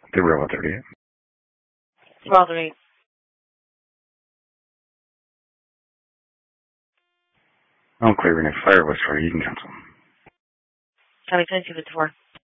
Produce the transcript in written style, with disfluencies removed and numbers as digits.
The real 30. Rotary. I'm clearing a fire list for you. You can cancel. County 10 to the tour.